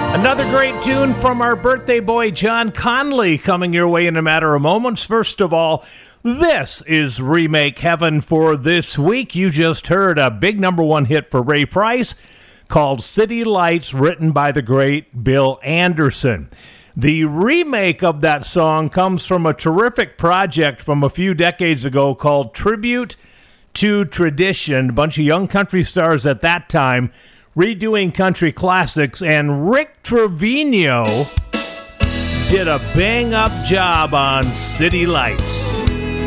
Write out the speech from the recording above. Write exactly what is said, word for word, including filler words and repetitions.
Another great tune from our birthday boy, John Conley, coming your way in a matter of moments. First of all, this is Remake Heaven for this week. You just heard a big number one hit for Ray Price called City Lights, written by the great Bill Anderson. The remake of that song comes from a terrific project from a few decades ago called Tribute to Tradition. A bunch of young country stars at that time redoing country classics, and Rick Trevino did a bang-up job on City Lights.